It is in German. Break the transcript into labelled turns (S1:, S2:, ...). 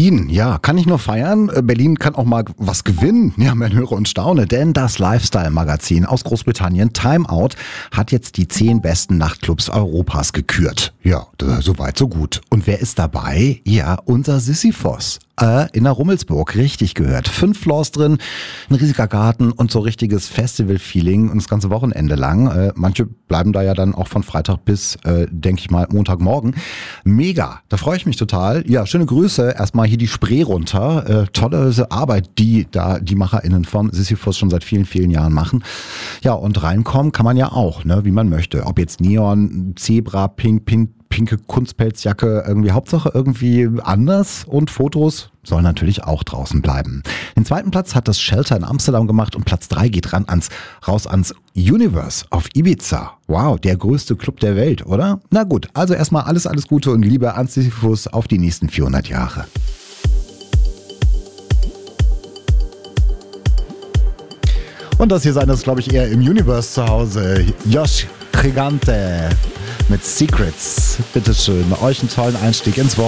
S1: Berlin, ja, kann nicht nur feiern, Berlin kann auch mal was gewinnen. Ja, man höre und staune, denn das Lifestyle-Magazin aus Großbritannien, Time Out, hat jetzt die 10 besten Nachtclubs Europas gekürt. Ja, so weit, so gut. Und wer ist dabei? Ja, unser Sisyphos. In der Rummelsburg, richtig gehört. 5 Floors drin, ein riesiger Garten und so richtiges Festival-Feeling und das ganze Wochenende lang. Manche bleiben da ja dann auch von Freitag bis, denke ich mal, Montagmorgen. Mega, da freue ich mich total. Ja, schöne Grüße. Erstmal hier die Spree runter. Tolle Arbeit, die da die MacherInnen vom Sisyphos schon seit vielen, vielen Jahren machen. Ja, und reinkommen kann man ja auch, ne, wie man möchte. Ob jetzt Neon, Zebra, pinke Kunstpelzjacke, irgendwie Hauptsache irgendwie anders und Fotos sollen natürlich auch draußen bleiben. Den zweiten Platz hat das Shelter in Amsterdam gemacht und Platz 3 geht raus ans Universe auf Ibiza. Wow, der größte Club der Welt, oder? Na gut, also erstmal alles Gute und Liebe an Sisyphos auf die nächsten 400 Jahre. Und das hier sein, das ist, glaube ich, eher im Universe zu Hause. Josh Gigante mit Secrets. Bitteschön, euch einen tollen Einstieg ins Wochenende.